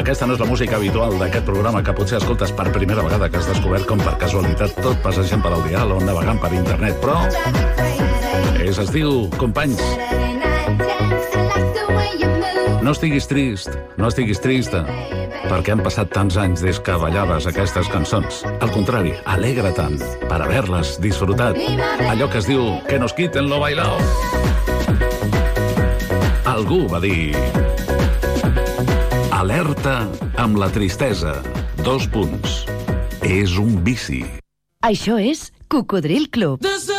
aquesta no és la música habitual d'aquest programa que potser escoltes per primera vegada, que has descobert com per casualitat tot passejant per al dial o navegant per internet, però es diu Companys. No estiguis trist, no estiguis trista, perquè han passat tants anys des que ballaves aquestes cançons. Al contrari, alegra tant per haver-les disfrutat. Allò que es diu que nos quiten lo bailao. Algú va dir: alerta amb la tristesa. 2 punts. És un vici. Això és Cocodril Club.